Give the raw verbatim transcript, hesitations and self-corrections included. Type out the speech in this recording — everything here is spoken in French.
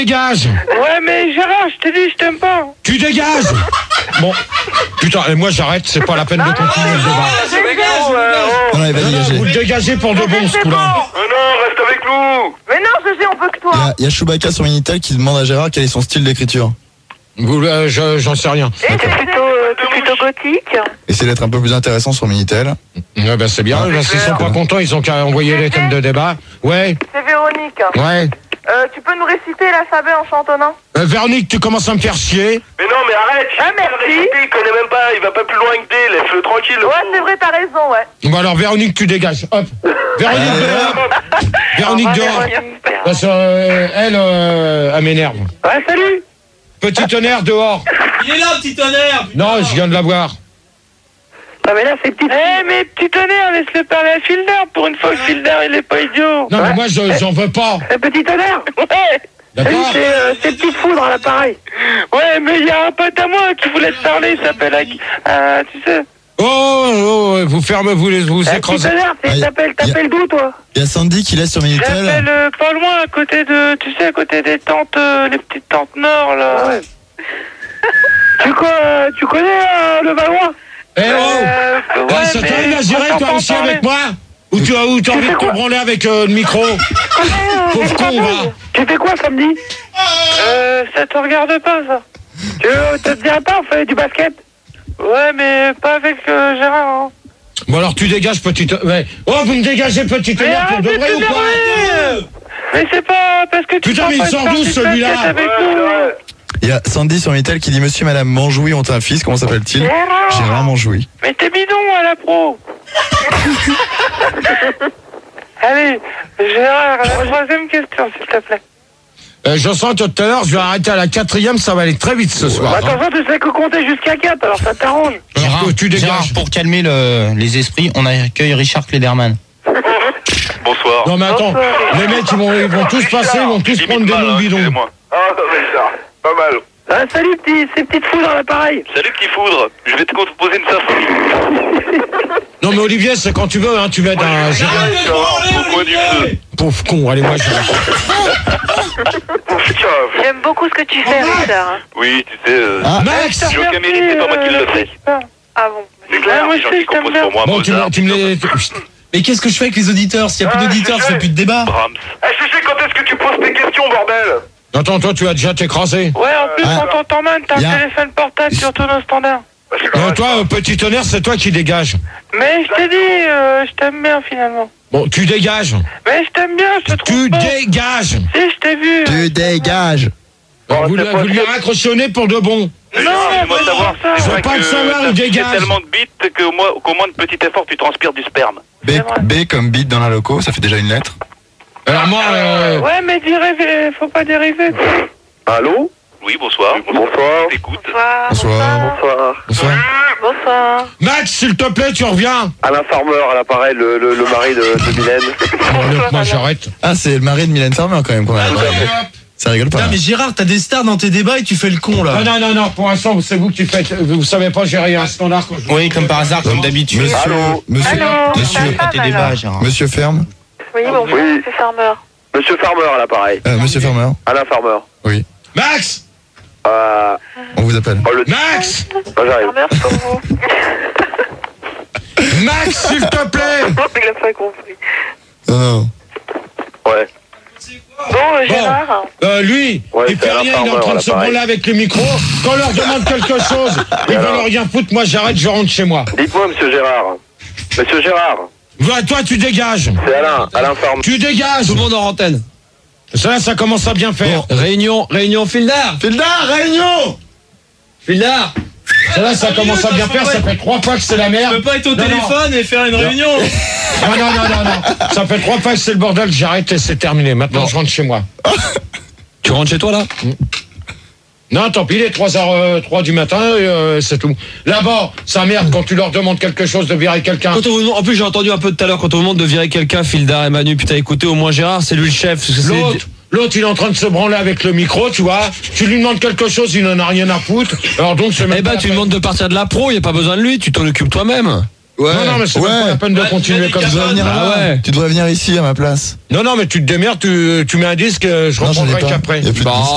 Dégage. Ouais, mais Gérard, je t'ai dit, je t'aime pas. Tu dégages. Bon, putain, et moi j'arrête, c'est pas la peine de continuer le débat. Non, il va Non, non, dégager. vous le dégagez pour de bon, ce coup-là. Mais non, reste avec nous. Mais non, je sais, on veut que Il y toi. a, il y a Chewbacca sur Minitel qui demande à Gérard quel est son style d'écriture. Vous, euh, je- J'en sais rien. Et t'es plutôt, euh, t'es plutôt gothique. Essayez d'être un peu plus intéressant sur Minitel. Ouais, bah, c'est bien, Ah, parce qu'ils sont pas contents, ils ont qu'à envoyer les thèmes de débat. Ouais, C'est Véronique. ouais. Euh, tu peux nous réciter l'alphabet en chantonnant? Euh, Véronique, tu commences à me faire chier. Mais non, mais arrête. Ah, merci. Il connaît même pas, il va pas plus loin que D, laisse-le tranquille. le Ouais, pauvre. c'est vrai, t'as raison, ouais. Bon alors Véronique, tu dégages. Hop. Véronique dehors. Véronique Au revoir, dehors. Véronique. Parce que euh, elle, euh, elle m'énerve. Ouais, salut. Petit tonnerre dehors. Il est là, petit tonnerre. Non, je viens de la voir. Ah, mais là, c'est petit. Eh, mais petit tonnerre, laisse-le parler à Filder. Pour une fois que Filder, il est pas idiot. Non, mais moi, je- j'en veux pas. Un petit tonnerre. Ouais. D'accord. C'est euh, c'est petite foudre à l'appareil. Ouais, mais il y a un pote à moi qui voulait te parler, il s'appelle Ag- euh, tu sais. Oh, oh, vous fermez, vous les vous Un petit écrasez. tonnerre, Ah, c'est- y- t'appelles y a- t'appelles d'où, toi? Il y a Sandy qui laisse sur J'appelle Minitel. euh, pas loin, à côté de, tu sais, à côté des tentes, euh, les petites tentes nord, là. Ouais. tu, co euh, tu connais euh, le Valois? Eh oh. Euh, Ouais, ouais, ça mais t'arrive à on gérer toi t'entend aussi parler. avec moi? Ou tu as, ou t'as envie de te branler avec euh, le micro? Pauvre con, va. Tu fais quoi samedi? Euh, ça te regarde pas, ça. Tu veux, ça te dirait pas, on fait du basket? Ouais, mais pas avec euh, Gérard, hein. Bon alors tu dégages, petit... Ouais. Oh, vous me dégagez, petit tonnerre, pour de arrête vrai ou quoi? t'énerver. Mais c'est pas parce que tu Putain, prends mais pas il de sort part d'où, du celui-là? basket avec Ouais, nous. c'est vrai. Il y a Sandy sur Minitel qui dit Monsieur et Madame Manjoui ont un fils. Comment s'appelle-t-il? Gérard. Gérard Manjoui. Mais t'es bidon à la pro. Allez, Gérard, la troisième question, s'il te plaît. Euh, je sens que tout à l'heure, je vais arrêter à la quatrième, ça va aller très vite ce soir. hein. Attention, tu sais que compter jusqu'à quatre, alors ça t'arrange. Alors, Gérard, tu dégages. Gérard, pour calmer le- les esprits, on accueille Richard Klederman. Bonsoir. Non mais attends, Bonsoir. les mecs ils vont, ils vont tous passer, ils vont tous Limite prendre des mal, noms hein, bidons. excusez-moi. Ah, Richard, pas mal. Ah, salut, petit, ces petites foudres à l'appareil. Salut petit foudre, je vais te composer une symphonie. Non mais Olivier, c'est quand tu veux, hein, tu m'aides à gérer. Au coin du feu. Pauvre con, allez moi je... J'aime beaucoup ce que tu fais, Richard. Oui, tu sais, euh, Ah. Max. Joe Camille, c'est pas moi qui le fais. Ah bon. C'est clair, moi les gens aussi, qui je t'aime composent bien. pour moi, Bon, tu, Mozart, me- tu me les... Mais qu'est-ce que je fais avec les auditeurs? S'il n'y a plus Ah, d'auditeurs, je ça sais. fait plus de débat. Brahms. Eh, Chuché, quand est-ce que tu poses tes questions, bordel? Attends, toi tu as déjà t'écrasé. Ouais, en plus, Ah. on t'entend mal, t'as Y a- un téléphone portable sur ton standard. Bah, c'est Euh, correct, toi, ça. euh, petit tonnerre, c'est toi qui dégages. Mais je t'ai dit, euh, je t'aime bien finalement. Bon, tu dégages. Mais je t'aime bien, je te trouve Tu pas. dégages. Si, je t'ai vu. Tu dégages. Bon, vous, t'as lui- pas vous lui fait- raccrochez au nez pour de bon. Mais Non, Excuse-moi de mais savoir. ça. c'est Je vrai veux pas que le savoir, t'as il fait dégage. tellement de bits qu'au moins, qu'au moins de petit effort, tu transpires du sperme. B, B comme bit dans la loco, ça fait déjà une lettre. Alors moi, euh, Ouais, mais dériver, faut pas dériver. Allô? Oui, bonsoir. Bonsoir. T'écoutes. Bonsoir. Bonsoir. Bonsoir. Bonsoir. Bonsoir. Max, s'il te plaît, tu reviens. Alain Farmer à l'appareil, le, le, le mari de, de Mylène. Bon, allez, moi j'arrête. Ah, c'est le mari de Mylène Farmer quand même qu'on a. Ça rigole pas. Putain, mais Gérard, t'as des stars dans tes débats et tu fais le con là. Non, non, non, non, pour l'instant, c'est vous qui faites. Vous savez pas gérer un standard. quand je- Oui, comme par hasard, comme d'habitude. Monsieur, Allô monsieur, Allô monsieur, Ça va, Tes débats, alors Gérard. monsieur Ferme. Oui, bonjour, Oui. c'est Farmer. Monsieur Farmer à l'appareil. Euh, monsieur Farmer. Alain Farmer. Oui. Max, Euh, On vous appelle. oh, le... Max, Oh, j'arrive. Farmer, c'est pour vous. Max, s'il te plaît. Il a pas compris. Non, non. Ouais. Bon, euh, Gérard. Euh, lui, Ouais, il c'est fait Alain rien, il est en Farmer, train de là, se pareil. branler avec le micro. Quand on leur demande quelque chose, ils alors veulent rien foutre. Moi, j'arrête, je rentre chez moi. Dites-moi, monsieur Gérard. Monsieur Gérard. Va, toi, tu dégages. C'est Alain. Alain Farmer. Tu dégages. Tout le monde en antenne. Ça, ça commence à bien faire. Réunion, réunion Fildar. Fildar, réunion. Fildar. Ça, là, ça commence à bien faire. Ça fait trois fois que c'est la Tu merde. peux pas être au Non, téléphone et faire une réunion. Non, non, non, non, non. Ça fait trois fois que c'est le bordel. J'arrête et c'est terminé. Maintenant, je rentre chez moi. Tu rentres chez toi là? Non, tant pis, il est trois heures trois du matin, et, euh, c'est tout. Là-bas, ça merde quand tu leur demandes quelque chose de virer quelqu'un. Quand on vous demande- en plus, j'ai entendu un peu tout à l'heure quand on vous demande de virer quelqu'un, Fildar et Manu. Putain, écoutez, au moins Gérard, c'est lui le chef. parce que c'est- L'autre, l'autre, il est en train de se branler avec le micro, tu vois. Tu lui demandes quelque chose, il n'en a rien à foutre. Alors donc, c'est même Eh pas ben, la tu peine. demandes de partir de la pro, y a pas besoin de lui, tu t'en occupes toi-même. Ouais. Non, non, mais c'est ouais. même pas la peine de Ouais, continuer tu m'as comme dit Tu ça. devrais venir Ah là. ouais. Tu devrais venir ici à ma place. Non, non, mais tu te démerdes, tu, tu mets un disque, je Non, j'en ai reprendrai pas. qu'après. Y a plus de Bah, disque.